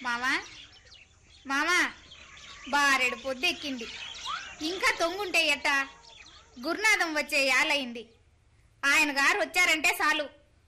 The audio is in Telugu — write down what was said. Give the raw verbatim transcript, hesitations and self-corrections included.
మామా మామా బారెడు పొద్దెక్కింది, ఇంకా తొంగుంటే ఎట్టా? గురునాథం వచ్చే యాలయింది. ఆయన గారు వచ్చారంటే చాలు